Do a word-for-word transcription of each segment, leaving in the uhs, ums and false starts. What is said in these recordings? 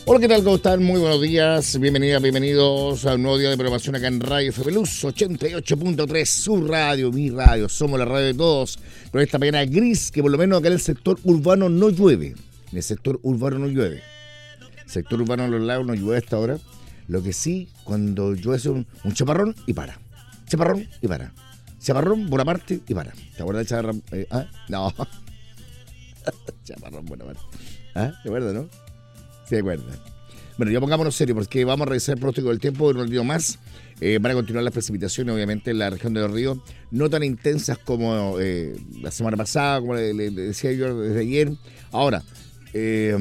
Hola, ¿qué tal? ¿Cómo están? Muy buenos días. Bienvenidas, bienvenidos a un nuevo día de programación acá en Radio F M Luz ochenta y ocho punto tres, su radio, mi radio. Somos la radio de todos. Pero esta mañana gris, que por lo menos acá en el sector urbano no llueve. En el sector urbano no llueve. El sector urbano en los lagos no llueve hasta ahora. Lo que sí, cuando llueve es un, un chaparrón y para. Chaparrón y para. Chaparrón, buena parte y para. ¿Te acuerdas del chaparrón? Eh, ¿Ah? No. Chaparrón, buena parte. ¿Ah? ¿Te acuerdas, no? Sí, de acuerdo. Bueno, ya pongámonos serio porque vamos a revisar el pronóstico del tiempo en un ratito más. Eh, van a continuar las precipitaciones, obviamente, en la región de los ríos, no tan intensas como eh, la semana pasada, como le, le, le decía yo desde ayer. Ahora, eh,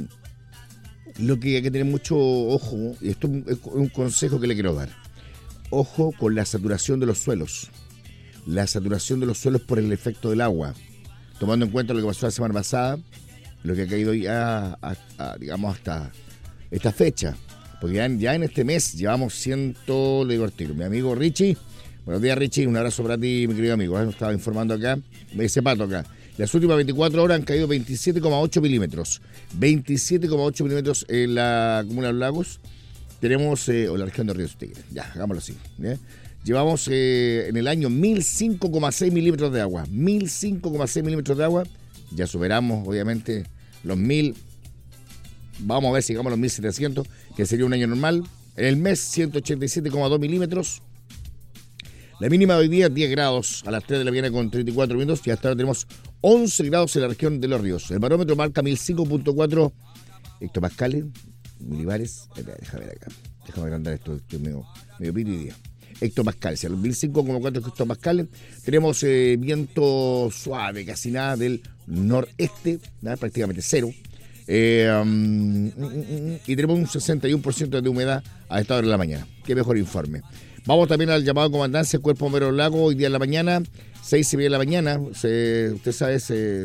lo que hay que tener mucho ojo, y esto es un consejo que le quiero dar. Ojo con la saturación de los suelos. La saturación de los suelos por el efecto del agua. Tomando en cuenta lo que pasó la semana pasada, lo que ha caído ya, a, a, digamos, hasta esta fecha. Porque ya en, ya en este mes llevamos ciento, le digo al tiro, mi amigo Richie. Buenos días, Richie, un abrazo para ti, mi querido amigo. ¿eh? Nos estaba informando acá, me dice Pato acá. Las últimas veinticuatro horas han caído veintisiete coma ocho milímetros. veintisiete coma ocho milímetros en la comuna de los lagos. Tenemos, eh, o la región de Ríos Tigre. Ya, hagámoslo así. ¿eh? Llevamos eh, en el año mil cinco coma seis milímetros de agua. mil cinco coma seis milímetros de agua. Ya superamos, obviamente, los mil. Vamos a ver si llegamos a los mil setecientos, que sería un año normal. En el mes, ciento ochenta y siete coma dos milímetros. La mínima de hoy día, diez grados a las tres de la mañana con treinta y cuatro minutos. Y hasta ahora tenemos once grados en la región de Los Ríos. El barómetro marca mil cinco punto cuatro hectopascales, milibares. Déjame ver acá. Déjame agrandar esto. Estoy medio, medio pito hoy día. Hectopascales, a los mil cinco coma cuatro hectopascales. Tenemos eh, viento suave, casi nada del noreste, nada, prácticamente cero. Eh, um, y tenemos un sesenta y uno por ciento de humedad a esta hora de la mañana. Qué mejor informe. Vamos también al llamado de comandancia Cuerpo Bombero del Lago. Hoy día en la mañana, seis y media de la mañana, se, usted sabe, se,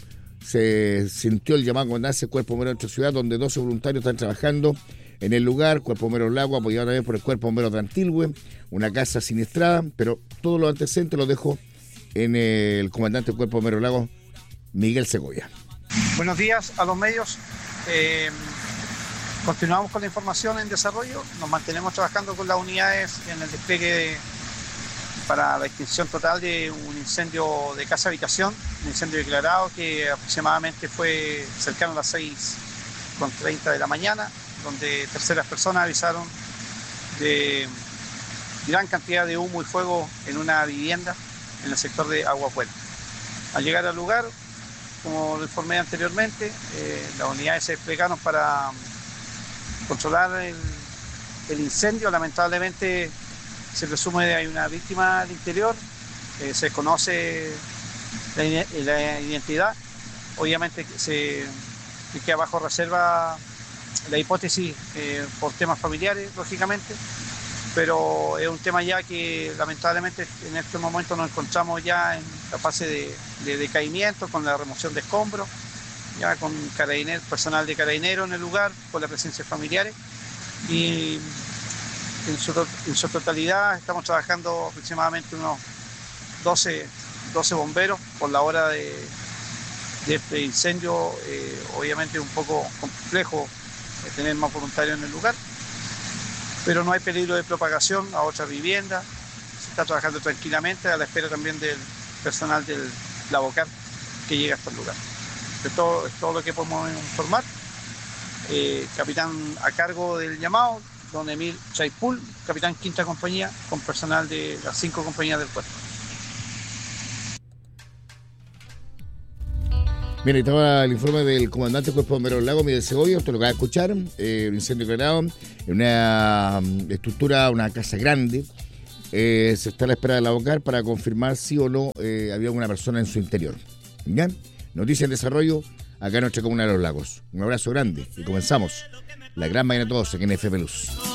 se sintió el llamado de comandancia Cuerpo Bombero de nuestra ciudad, donde doce voluntarios están trabajando en el lugar. Cuerpo Bombero del Lago, apoyado también por el Cuerpo Bombero de Antilhue, una casa siniestrada, pero todos los antecedentes los dejo en el comandante del Cuerpo Bombero del Lago, Miguel Segovia. Buenos días a los medios. Eh, continuamos con la información en desarrollo. Nos mantenemos trabajando con las unidades en el despliegue de, para la extinción total de un incendio de casa habitación, un incendio declarado que aproximadamente fue cercano a las seis con treinta de la mañana, donde terceras personas avisaron de gran cantidad de humo y fuego en una vivienda en el sector de Agua Puerta. Al llegar al lugar, como lo informé anteriormente, eh, las unidades se desplegaron para controlar el, el incendio. Lamentablemente se presume que hay una víctima al interior, eh, se conoce la, la identidad. Obviamente se queda bajo reserva la hipótesis eh, por temas familiares, lógicamente, pero es un tema ya que lamentablemente en este momento nos encontramos ya en la fase de, de decaimiento, con la remoción de escombros, ya con carabinero, personal de carabinero en el lugar, con la presencia de familiares, y en su, en su totalidad estamos trabajando aproximadamente unos doce, doce bomberos por la hora de, de este incendio. Eh, obviamente un poco complejo tener más voluntarios en el lugar, pero no hay peligro de propagación a otras viviendas. Se está trabajando tranquilamente a la espera también del personal del Lavocar que llega hasta el lugar. De todo, es todo lo que podemos informar. Eh, capitán a cargo del llamado, don Emil Chaipul, capitán quinta compañía, con personal de las cinco compañías del puerto. Bien, ahí estaba el informe del comandante del Cuerpo Bombero del Lago, Miguel Segovia. Usted lo acaba de escuchar. Eh, un incendio declarado en una um, estructura, una casa grande. Eh, se está a la espera de la Lavocar para confirmar si o no eh, había alguna persona en su interior. ¿Ya? Noticia en desarrollo acá en nuestra comuna de Los Lagos. Un abrazo grande y comenzamos la gran mañana a todos aquí en F M Luz.